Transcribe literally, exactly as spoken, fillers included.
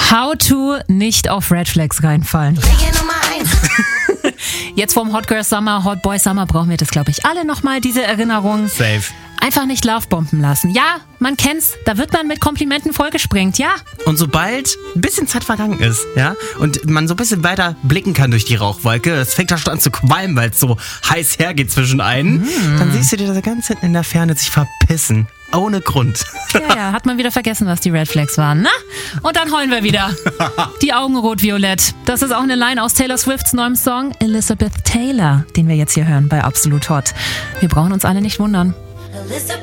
How to nicht auf Red Flags reinfallen. Jetzt vorm Hot Girl Summer, Hot Boy Summer brauchen wir das, glaube ich, alle nochmal, diese Erinnerung. Safe. Einfach nicht Lovebomben lassen. Ja, man kennt's, da wird man mit Komplimenten vollgesprengt, ja. Und sobald ein bisschen Zeit vergangen ist, ja, und man so ein bisschen weiter blicken kann durch die Rauchwolke, es fängt da schon an zu qualmen, weil es so heiß hergeht zwischen einen, mm. dann siehst du dir da ganz hinten in der Ferne sich verpissen. Ohne Grund. Ja, ja, hat man wieder vergessen, was die Red Flags waren, ne? Und dann heulen wir wieder. Die Augen rot-violett. Das ist auch eine Line aus Taylor Swifts neuem Song Elizabeth Taylor, den wir jetzt hier hören bei Absolut Hot. Wir brauchen uns alle nicht wundern.